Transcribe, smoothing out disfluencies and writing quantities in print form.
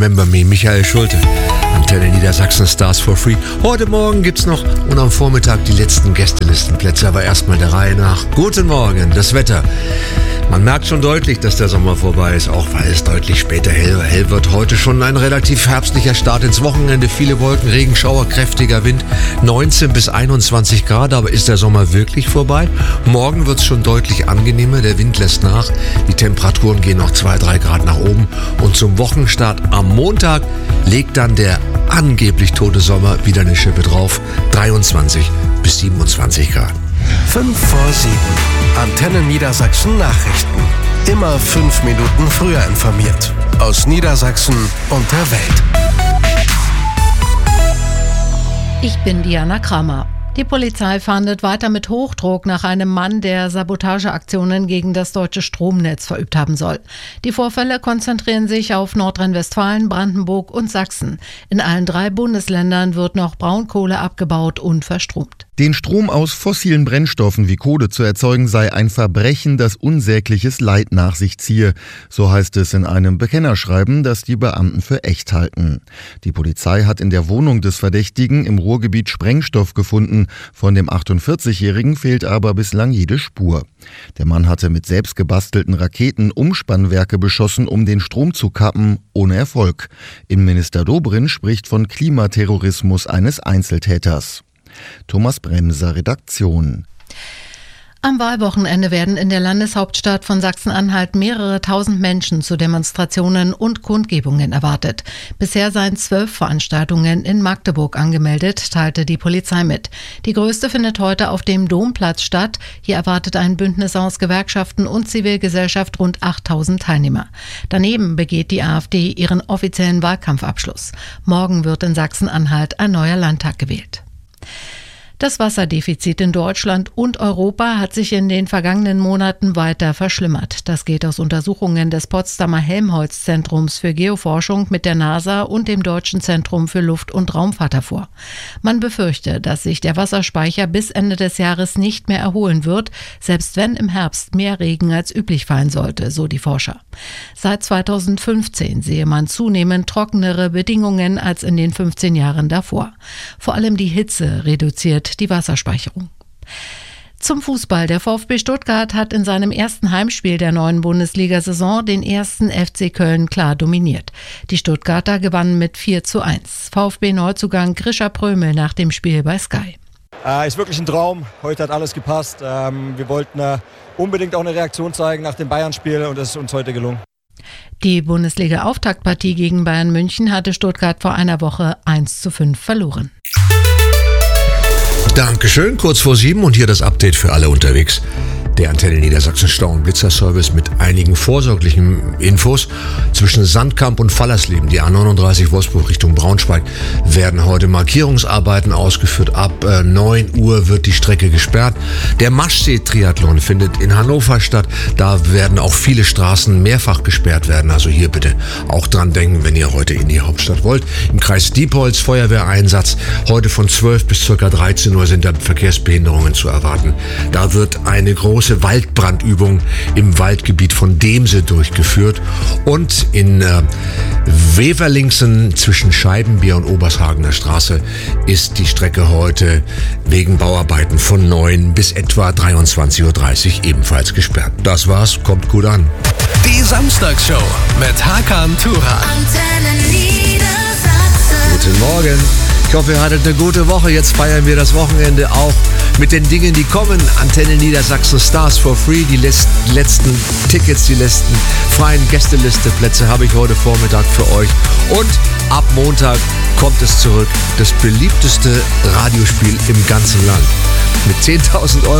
Remember Me, Michael Schulte. Antenne Niedersachsen, Stars for Free. Heute Morgen gibt's noch und am Vormittag die letzten Gästelistenplätze, aber erstmal der Reihe nach. Guten Morgen, das Wetter. Man merkt schon deutlich, dass der Sommer vorbei ist, auch weil es deutlich später hell wird. Heute schon ein relativ herbstlicher Start ins Wochenende. Viele Wolken, Regenschauer, kräftiger Wind, 19 bis 21 Grad. Aber ist der Sommer wirklich vorbei? Morgen wird's schon deutlich angenehmer. Der Wind lässt nach. Die Temperaturen gehen noch 2-3 Grad nach oben. Und zum Wochenstart am Montag legt dann der angeblich tote Sommer wieder eine Schippe drauf. 23 bis 27 Grad. 5 vor 7. Antenne Niedersachsen Nachrichten. Immer 5 Minuten früher informiert. Aus Niedersachsen und der Welt. Ich bin Diana Kramer. Die Polizei fahndet weiter mit Hochdruck nach einem Mann, der Sabotageaktionen gegen das deutsche Stromnetz verübt haben soll. Die Vorfälle konzentrieren sich auf Nordrhein-Westfalen, Brandenburg und Sachsen. In allen 3 Bundesländern wird noch Braunkohle abgebaut und verstromt. Den Strom aus fossilen Brennstoffen wie Kohle zu erzeugen, sei ein Verbrechen, das unsägliches Leid nach sich ziehe. So heißt es in einem Bekennerschreiben, das die Beamten für echt halten. Die Polizei hat in der Wohnung des Verdächtigen im Ruhrgebiet Sprengstoff gefunden. Von dem 48-Jährigen fehlt aber bislang jede Spur. Der Mann hatte mit selbst gebastelten Raketen Umspannwerke beschossen, um den Strom zu kappen, ohne Erfolg. Innenminister Dobrindt spricht von Klimaterrorismus eines Einzeltäters. Thomas Bremser, Redaktion. Am Wahlwochenende werden in der Landeshauptstadt von Sachsen-Anhalt mehrere tausend Menschen zu Demonstrationen und Kundgebungen erwartet. Bisher seien 12 Veranstaltungen in Magdeburg angemeldet, teilte die Polizei mit. Die größte findet heute auf dem Domplatz statt. Hier erwartet ein Bündnis aus Gewerkschaften und Zivilgesellschaft rund 8000 Teilnehmer. Daneben begeht die AfD ihren offiziellen Wahlkampfabschluss. Morgen wird in Sachsen-Anhalt ein neuer Landtag gewählt. Das Wasserdefizit in Deutschland und Europa hat sich in den vergangenen Monaten weiter verschlimmert. Das geht aus Untersuchungen des Potsdamer Helmholtz-Zentrums für Geoforschung mit der NASA und dem Deutschen Zentrum für Luft- und Raumfahrt hervor. Man befürchte, dass sich der Wasserspeicher bis Ende des Jahres nicht mehr erholen wird, selbst wenn im Herbst mehr Regen als üblich fallen sollte, so die Forscher. Seit 2015 sehe man zunehmend trockenere Bedingungen als in den 15 Jahren davor. Vor allem die Hitze reduziert die Wasserspeicherung. Zum Fußball. Der VfB Stuttgart hat in seinem ersten Heimspiel der neuen Bundesliga-Saison den ersten FC Köln klar dominiert. Die Stuttgarter gewannen mit 4:1. VfB-Neuzugang Grisha Prömel nach dem Spiel bei Sky. Ist wirklich ein Traum. Heute hat alles gepasst. Wir wollten unbedingt auch eine Reaktion zeigen nach dem Bayern-Spiel und es ist uns heute gelungen. Die Bundesliga-Auftaktpartie gegen Bayern München hatte Stuttgart vor einer Woche 1:5 verloren. Dankeschön, kurz vor 7 und hier das Update für alle unterwegs. Der Antenne Niedersachsen Stau- und Blitzerservice mit einigen vorsorglichen Infos. Zwischen Sandkamp und Fallersleben, die A39 Wolfsburg Richtung Braunschweig, werden heute Markierungsarbeiten ausgeführt. Ab 9 Uhr wird die Strecke gesperrt. Der Maschsee-Triathlon findet in Hannover statt. Da werden auch viele Straßen mehrfach gesperrt werden. Also hier bitte auch dran denken, wenn ihr heute in die Hauptstadt wollt. Im Kreis Diepholz Feuerwehreinsatz. Heute von 12 bis ca. 13 Uhr sind da Verkehrsbehinderungen zu erwarten. Da wird eine große Waldbrandübung im Waldgebiet von Demse durchgeführt und in Weverlingsen zwischen Scheibenbier und Obershagener Straße ist die Strecke heute wegen Bauarbeiten von 9 bis etwa 23:30 Uhr ebenfalls gesperrt. Das war's, kommt gut an. Die Samstagsshow mit Hakan Turan. Guten Morgen. Ich hoffe, ihr hattet eine gute Woche. Jetzt feiern wir das Wochenende auch mit den Dingen, die kommen. Antenne Niedersachsen Stars for Free. Die letzten Tickets, die letzten freien Gästelisteplätze habe ich heute Vormittag für euch. Und ab Montag kommt es zurück. Das beliebteste Radiospiel im ganzen Land. Mit 10.000 €